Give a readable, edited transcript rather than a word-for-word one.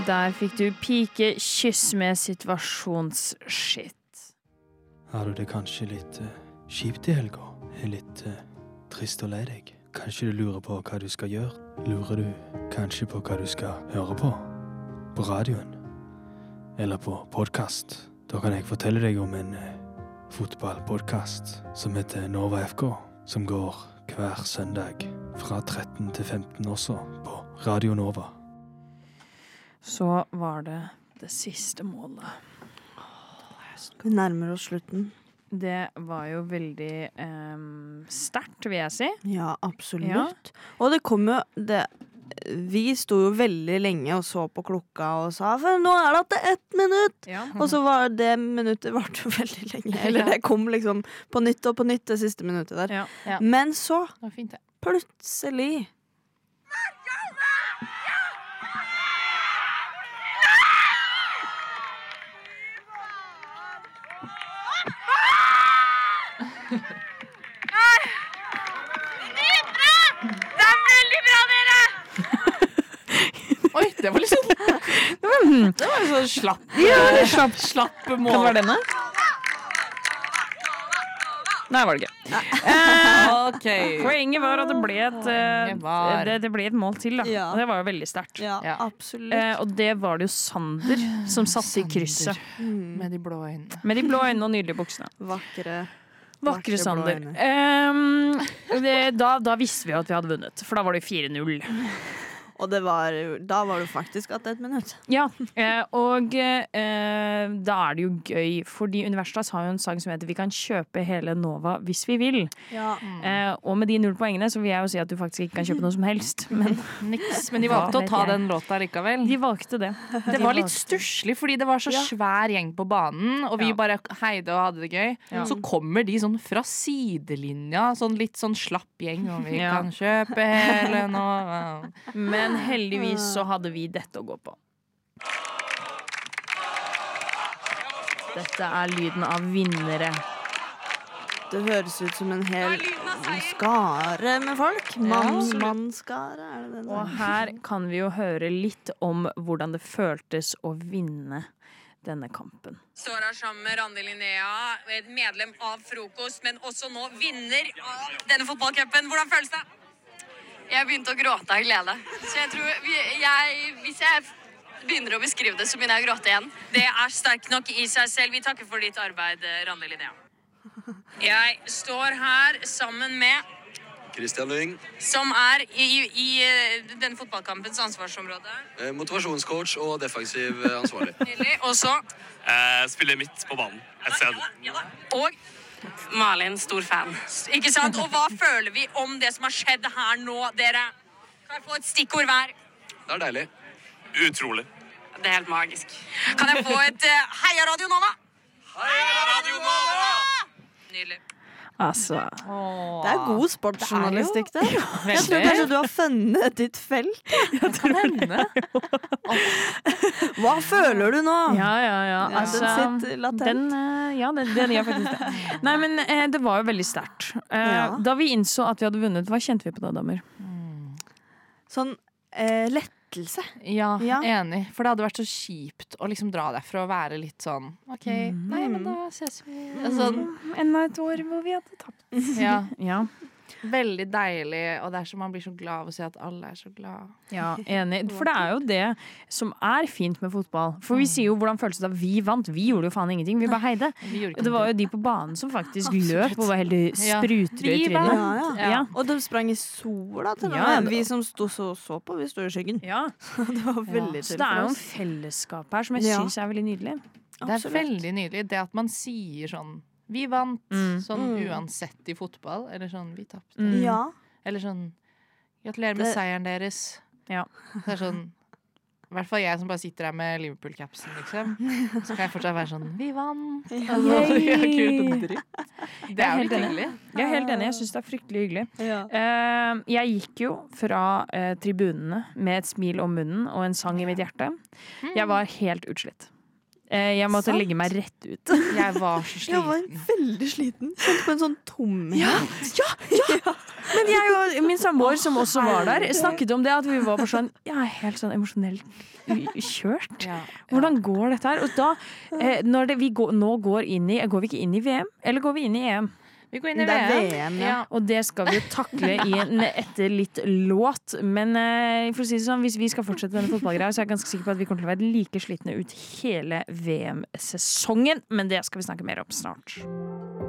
Der fikk du pike kyss med situasjonsskitt. Har du det kanskje litt kjipt I helga? Litt trist og lei deg? Kanskje du lurer på hva du skal gjøre? Lurer du kanskje på hva du skal høre på? På radioen? Eller på podcast? Da kan jeg fortelle deg om en fotballpodcast som heter Nova FK, som går hver søndag fra 13 til 15 også på Radio Nova. Så var det siste målet. Vi nærmer oss slutten. Det var jo veldig sterkt, vil jeg si. Ja, absolutt. Ja. Og det kom jo vi sto jo veldig lenge og så på klokka og sa, for nå det at det 1 minutt. Ja. Og så var det minuttet vart jo veldig lenge. Eller det kom liksom på nytt og på nytt det siste minuttet der. Ja. Ja. Men så, Det var fint, det. plutselig Oi, det var litt sånn Det var sånn slapp mål. Hva var denne? Nei, var det ikke. Ok. Poenget var at det ble Poenget det ble et mål til, da. Ja. Og det var jo veldig sterkt. Ja, Ja. absolutt. Og det var det jo Sander som satte I krysset. Med de blå øynene. Med de blå øynene og nydelige buksene. Vakre Vakre blå Sander. øyne. Da visste vi jo at vi hadde vunnet, for da var det 4-0. Og da var det faktisk at 1 minutt. Ja, og da er det jo gøy, fordi Universitas har jo en sang som heter Vi kan kjøpe hele Nova hvis vi vil. Ja. Og med de 0 poengene så vil jeg jo si at du faktisk ikke kan kjøpe noe som helst. Men Niks, men de valgte å ta den låta likevel. de valgte det. Det var litt stusslig, fordi det var så svær gjeng på banen, og vi Ja. bare heide og hadde det gøy. Ja. Så kommer de sånn fra sidelinja, sånn litt sånn slapp gjeng, og vi Ja. kan kjøpe hele Nova. Men heldigvis så hadde vi dette å gå på. Dette er lyden av vinnere. Det høres ut som en hel skare med folk. Mannskare, er det det? Og her kan vi jo høre litt om hvordan det føltes å vinne denne kampen. Står her sammen med Randi Linnea, et medlem av Frokost, men også nå vinner av denne fotballcupen. Hvordan føles det? Jeg begynte å gråte av glede. Så jeg tror, hvis jeg begynner å beskrive det, så begynner jeg å gråte igjen. Det er sterkt nok I seg selv. Vi takker for ditt arbeid, Randi Linnea. Jeg står her sammen med Christian Lyng, som er i denne fotballkampens ansvarsområde. motivasjonscoach og defensiv ansvarlig. Nydelig. Og så Spiller midt på banen. Et sted. Og Malin, stor fan. Ikke sant? Og hva føler vi om det som har skjedd her nå, dere? Kan jeg få et stikkord hver? Det er deilig. Utrolig. Det er helt magisk. Kan jeg få et Heia Radio Nova? Heia Radio Nova! Nydelig. Altså, Det er god sportsjournalistikk der. Jeg tror Veldig. kanskje du har funnet ditt felt. Kan hende. Hva føler du nå? ja. Ja, Altså, den sitter latent. Den gjør faktisk det. Nei, men det var jo veldig sterkt. Ja. Da vi innså at vi hadde vunnet, hva kjente vi på da, damer? Sånn lettelse. Ja, Ja. enig. For det hadde vært så kjipt å liksom dra derfra og være litt sånn OK, nei, men da ses vi. Sånn, Enda et år hvor vi hadde tapt. ja, Ja, veldig deilig, og det er så man blir så glad av å se at alle er så glad. ja, enig. For det er jo det som er fint med fotball. For vi sier jo hvordan føles det da vi vant. Vi gjorde jo faen ingenting, vi bare heide. Vi gjorde ikke Det var noe. jo de på banen som faktisk Absolutt. løp og var helt Ja. sprutrøde i Vi trynet. vant. Ja. Ja. Og de sprang I sola til og Ja, med. Vi som så på, vi står I skyggen. Ja, Det var veldig så til det er for jo en oss. fellesskap her som jeg Ja. synes er veldig nydelig. Det er Absolutt. veldig nydelig det at man sier sånn vi vant, sånn uansett I fotball, eller sånn vi tapte. Ja. Eller sånn gratulerer med Det- seieren deres. Ja. Det er sånn I hvert fall jeg som bare sitter her med Liverpool-capsen, liksom. Så kan jeg fortsatt være sånn vi vant! Altså, ja, kult og dritt. Det er jo helt litt enig. hyggelig. Jeg er helt enig, jeg synes det er fryktelig hyggelig. Ja. Jeg gikk jo fra tribunene med et smil om munnen og en sang I mitt hjerte. Jeg var helt utslitt. Jeg måtte Sant. legge meg rett ut. Jeg var så Jeg var sliten. veldig sliten. Kjente på en sånn tomhet. Men jeg og min samboer, som også var der, snakket om det at vi var bare sånn, jeg er helt sånn emosjonelt kjørt. Ja. Hvordan går dette her? Og da, når nå går vi ikke inn i VM, eller går vi inn i EM? Vi går inn i Det er VM. VM, Ja. Og det skal vi jo takle etter litt låt. Men for å si det sånn, hvis vi skal fortsette denne fotballgreia, så er jeg ganske sikker på at vi kommer til å være like slitne ut hele VM-sesongen. Men det skal vi snakke mer om snart.